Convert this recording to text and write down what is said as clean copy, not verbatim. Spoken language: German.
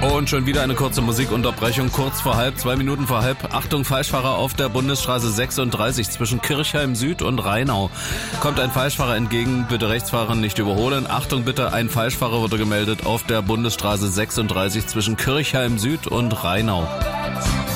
Und schon wieder eine kurze Musikunterbrechung, kurz vor halb, 2 Minuten vor halb. Achtung, Falschfahrer auf der Bundesstraße 36 zwischen Kirchheim Süd und Rheinau. Kommt ein Falschfahrer entgegen, bitte rechts fahren, nicht überholen. Achtung bitte, ein Falschfahrer wurde gemeldet auf der Bundesstraße 36 zwischen Kirchheim Süd und Rheinau.